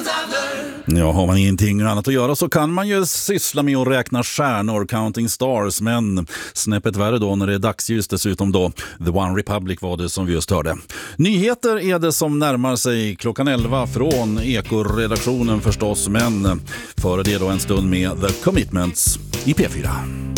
Ja, har man ingenting annat att göra så kan man ju syssla med att räkna stjärnor, counting stars, men snäppet värre då när det är dagsljus dessutom då. The One Republic var det som vi just hörde. Nyheter är det som närmar sig klockan 11 från Eko-redaktionen förstås, men före det då en stund med The Commitments i P4.